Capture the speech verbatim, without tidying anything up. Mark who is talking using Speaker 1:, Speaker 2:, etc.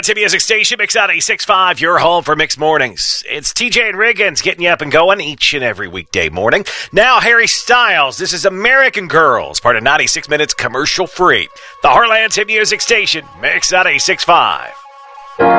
Speaker 1: Heartland's hit music station, Mix ninety-six point five, your home for Mixed Mornings. It's T J and Riggins getting you up and going each and every weekday morning. Now, Harry Styles, this is American Girls, part of ninety-six minutes commercial free. The Heartland's hit music station, Mix ninety-six point five.